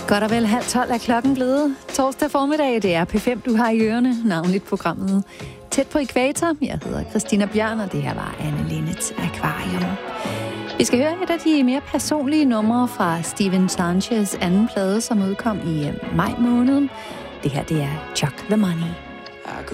Godt og vel 11:30 er klokken blevet. Torsdag formiddag, det er P5, du har i ørerne, navnligt programmet Tæt på Ækvator. Jeg hedder Christina Bjørn, og det her var Anne Linnets Akvarium. Vi skal høre et af de mere personlige numre fra Steven Sanchez anden plade, som udkom i maj måned. Det her, det er Chuck the Money. I